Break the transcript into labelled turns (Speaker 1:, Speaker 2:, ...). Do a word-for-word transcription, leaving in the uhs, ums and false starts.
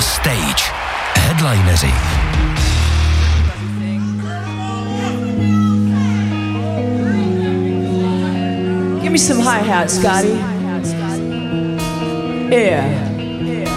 Speaker 1: Stage. Headlineři.
Speaker 2: Give me some hi-hat, Scotty. Yeah.